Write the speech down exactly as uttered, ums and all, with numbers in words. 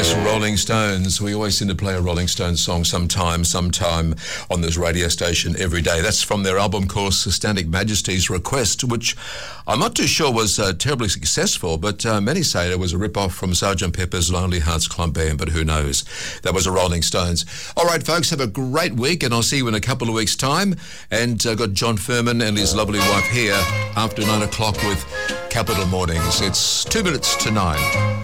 Yes, Rolling Stones. We always seem to play a Rolling Stones song sometime, sometime on this radio station every day. That's from their album, of course, Satanic Majesty's Request, which I'm not too sure was uh, terribly successful, but uh, many say it was a rip-off from Sergeant Pepper's Lonely Hearts Club Band, but who knows? That was a Rolling Stones. All right, folks, have a great week, and I'll see you in a couple of weeks' time. And uh, got John Furman and his lovely wife here after nine o'clock with Capital Mornings. It's two minutes to nine.